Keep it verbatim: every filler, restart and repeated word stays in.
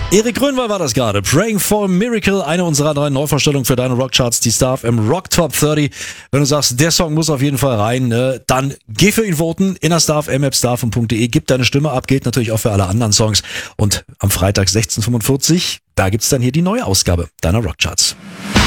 Erik Grönwald war das gerade. Praying for a Miracle, eine unserer neuen Neuvorstellungen für deine Rockcharts, die Star F M Rock Top dreißig. Wenn du sagst, der Song muss auf jeden Fall rein, ne, dann geh für ihn voten in der Star F M App, starfm punkt de, gib deine Stimme ab, geht natürlich auch für alle anderen Songs. Und am Freitag sechzehn Uhr fünfundvierzig, da gibt's dann hier die neue Ausgabe deiner Rockcharts.